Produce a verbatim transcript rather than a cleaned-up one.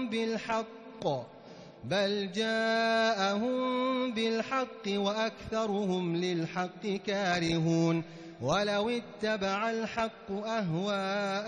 بالحق بل جاءهم بالحق وأكثرهم للحق كارهون ولو اتبع الحق أهواءهم